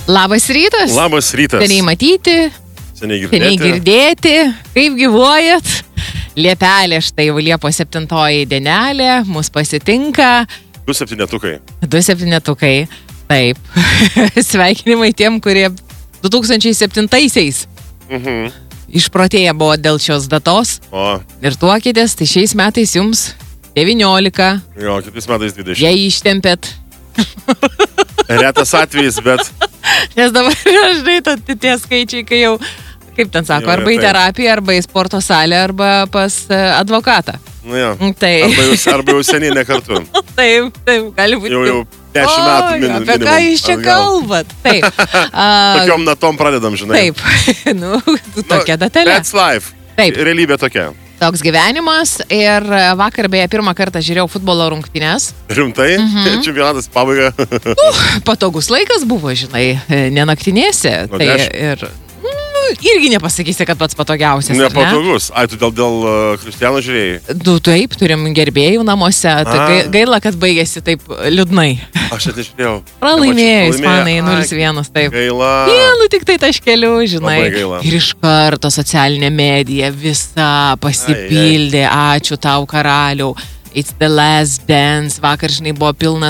Labas rytas. Labas rytas. Seniai matyti. Seniai girdėti. Kaip gyvuojat? Liepelė štai Liepos 7 dienelė. Mus pasitinka. 2 septynetukai. 2 septynetukai. Taip. Sveikinimai tiem, kurie 2007-aisiais išprotėję buvo dėl šios datos. O. Ir tuokitės, tai šiais metais jums 19. Jo, kitais metais 20. Jei ištempėt. Retas atvejis, bet... Nes dabar yra, žinai, tie skaičiai, kai jau, kaip ten sako, arba į terapiją, arba į sporto salę, arba pas advokatą. Nu jo, tai... arba jau seniai nekartu. Taip, gali būti. Jau 10 metų minimum. Apie ką jūs čia kalbat? Taip. Tokiom natom pradedam, žinai. Taip, tokia datelė. That's life. Taip. Realybė tokia. Toks gyvenimas ir vakar beje pirmą kartą žiūrėjau futbolo rungtynes. Rimtai? Čempionatas pabaiga. Patogus laikas buvo, žinai, nenaktinėsi. Tai ir irgi nepasakysi, kad pats patogiausias. Nepatogus. Ai, tu dėl Kristiano žiūrėjai? Taip, turim gerbėjų namuose. Tai gaila, kad baigėsi taip liūdnai. Aš net nežiūrėjau. Pralaimėjo ispanai 0-1, taip. Gaila. Vienu tik tai taškeliu, žinai. Labai gaila. Ir iš karto socialinė medija visa pasipildė. Ačiū tau, karaliau. It's the last dance. Vakar, žinai, buvo pilna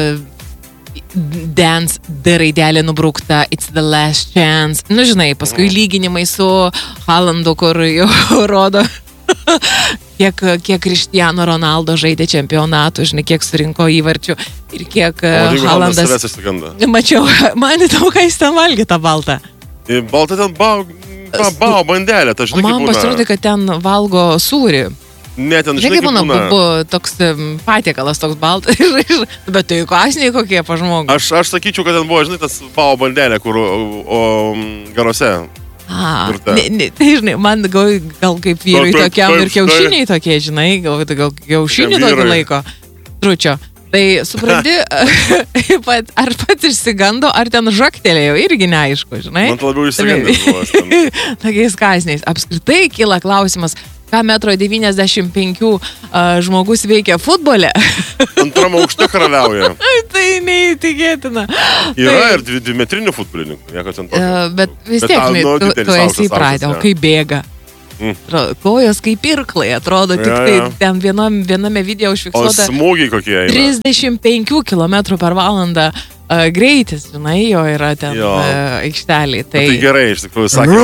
dance, D raidelė nubraukta. It's the last chance. Nu, žinai, paskui lyginimai su Haalandu, kur jau rodo kiek Cristiano Ronaldo žaidė čempionatų, žinai, kiek surinko įvarčių ir kiek Haalandas. Mačiau, man įdomu, ką jis ten valgė tą baltą. Baltą ten bao bandelę, ta žinai, kaip būna. Man pasirodė, kad ten valgo sūrį. Ne, ten žinai, kaip būna. Buvo toks patiekalas, toks baltas, bet tai kasniai kokie pa žmogų. Aš sakyčiau, kad ten buvo, žinai, tas bao bandelė, kur garuose. Tai žinai, man gal kaip vyrui tokiam ir kiaušiniai tokie, žinai, gal kiaušinių tokio laiko tručio. Tai supranti, ar pats išsigando, ar ten žaktelėjo, irgi neaišku, žinai. Man labiau išsigandęs buvo. Tokiais kasniais. Apskritai kyla klausimas, ką 1,95 m žmogus veikia futbole. Antrame aukšte karaliauja. Tai neįtikėtina. Yra ir 2-metrinių futbolininkų, nieko ten tokio. Bet vis tiek, tu esi įpratę, o kaip bėga. Kojos kaip irklai, atrodo, tik tai ten viename video užfiksuota. O smūgiai kokie eina? 35 km/h greitis, žinai, jo yra ten aikšteliai. Tai gerai, iš tikrųjų, sakė.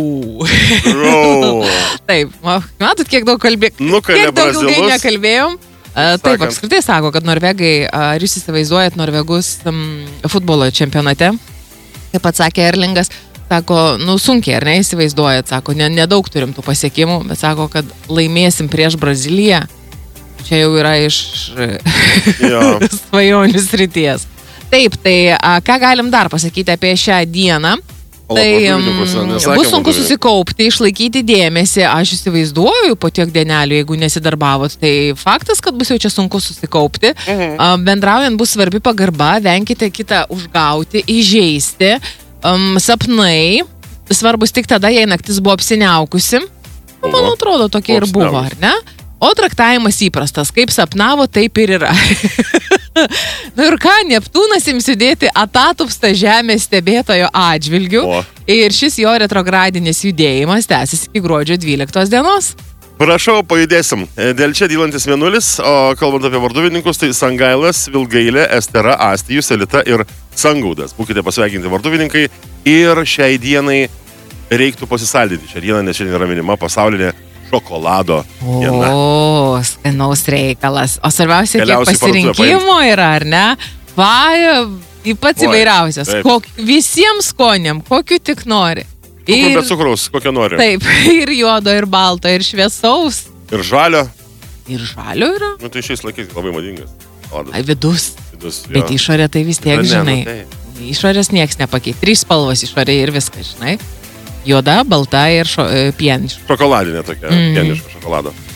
Taip, matot, kiek daug kalbėjom. Kiek daug ilgai nekalbėjom. Taip, apskritai sako, kad norvegai, ar jūs įsivaizduojat norvegus futbolo čempionate, kaip pats sakė Erlingas, sako, sunkiai, ar ne, įsivaizduojat, sako, nedaug turim tų pasiekimų, bet sako, kad laimėsim prieš Braziliją, čia jau yra iš svajonių srities. Taip, tai ką galim dar pasakyti apie šią dieną? Tai bus sunku susikaupti, išlaikyti dėmesį, aš įsivaizduoju po tiek dienelių, jeigu nesidarbavot, tai faktas, kad bus jau čia sunku susikaupti. Bendraujant bus svarbi pagarba, venkite kitą užgauti, įžeisti. Sapnai svarbus tik tada, jei naktis buvo apsiniaukusi. Man atrodo, tokie ir buvo, ar ne? O traktavimas įprastas, kaip sapnavo, taip ir yra. Ir ką, Neptūnas ims judėti atatupstą žemės stebėtojo atžvilgių. Ir šis jo retrogradinis judėjimas tęsis iki gruodžio 12 dienos. Prašau, pajudėsim. Dėl čia dylantis mėnulis, o kalbant apie varduvininkus, tai Sangailas, Vilgailė, Estera, Astijus, Elita ir Sangaudas. Būkite pasveikinti varduvininkai ir šiai dienai reiktų pasisaldyti. Šią dieną, nes šiandien yra minima pasaulinė šokolado diena. O, skanaus reikalas. O svarbiausia, kiek pasirinkimo yra, ar ne? Pats įvairiausias. Visiems skoniam, kokiu tik nori. Be cukraus, kokio nori. Taip, ir juodo, ir balto, ir šviesaus. Ir žalio. Ir žalio yra. Tai šiais laikais labai madingas. Ai, vidus. Bet išorė tai vis tiek, žinai. Išorės nieks nepakeitė. 3 spalvos išorė ir viskas, žinai. Juoda, balta ir pieniška. Šokoladinė tokia, pieniška šokolado.